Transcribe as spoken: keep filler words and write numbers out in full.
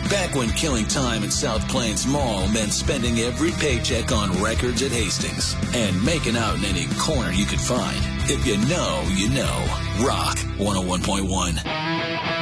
Back when killing time at South Plains Mall meant spending every paycheck on records at Hastings and making out in any corner you could find. If you know, you know. Rock one oh one point one.